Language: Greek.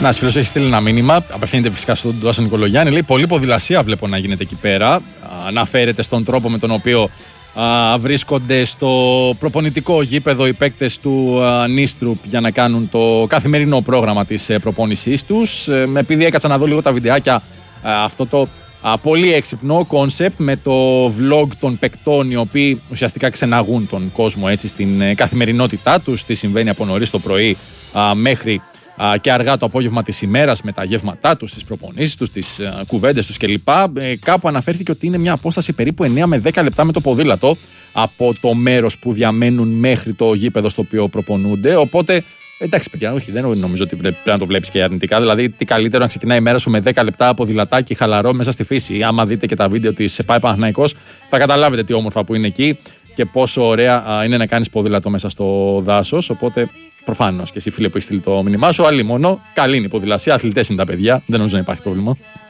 Ένας φίλος έχει στείλει ένα μήνυμα, απευθύνεται φυσικά στον Τάσο Νικολογιάννη. Λέει: Πολύ ποδηλασία βλέπω να γίνεται εκεί πέρα. Αναφέρεται στον τρόπο με τον οποίο βρίσκονται στο προπονητικό γήπεδο οι παίκτες του Νίστρουπ για να κάνουν το καθημερινό πρόγραμμα της προπόνησής τους. Επειδή έκατσα να δω λίγο τα βιντεάκια, αυτό το πολύ έξυπνο κόνσεπτ με το vlog των παικτών, οι οποίοι ουσιαστικά ξεναγούν τον κόσμο έτσι στην καθημερινότητά τους, τι συμβαίνει από νωρίς το πρωί μέχρι και αργά το απόγευμα της ημέρας, με τα γεύματά τους, τις προπονήσεις τους, τις κουβέντες τους κλπ. Κάπου αναφέρθηκε ότι είναι μια απόσταση περίπου 9 με 10 λεπτά με το ποδήλατο από το μέρος που διαμένουν μέχρι το γήπεδο στο οποίο προπονούνται. Οπότε, εντάξει, παιδιά, όχι, δεν νομίζω ότι πρέπει να το βλέπεις και αρνητικά. Δηλαδή, τι καλύτερο να ξεκινάει η μέρα σου με 10 λεπτά ποδηλατάκι χαλαρό μέσα στη φύση. Άμα δείτε και τα βίντεο της ΠΑΕ Παναθηναϊκός, θα καταλάβετε τι όμορφα που είναι εκεί και πόσο ωραία είναι να κάνεις ποδήλατο μέσα στο δάσος. Οπότε, προφανώς και εσύ, φίλε, που έχεις στείλει το μήνυμά σου, άλλη μόνο καλή είναι η ποδηλασία, αθλητές είναι τα παιδιά, δεν νομίζω να υπάρχει πρόβλημα.